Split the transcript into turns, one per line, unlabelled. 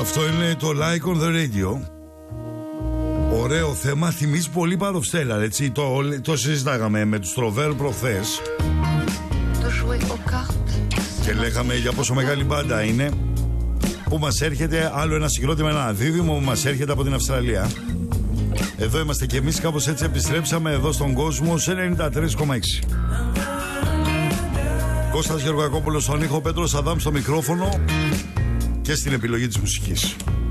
Αυτό είναι το Like on the Radio. Ωραίο θέμα, θυμίζει πολύ Band of Stellar, έτσι. Το συζητάγαμε με τους Τροβέρ προχθές και λέγαμε για πόσο μεγάλη μπάντα είναι, που μας έρχεται άλλο ένα συγκρότημα, ένα δίδυμο που μας έρχεται από την Αυστραλία. Εδώ είμαστε και εμείς, κάπως έτσι επιστρέψαμε εδώ στον κόσμο σε 93,6. Κώστας Γεωργακόπουλος στον ήχο, Πέτρος Αδάμ στο μικρόφωνο και στην επιλογή της μουσικής.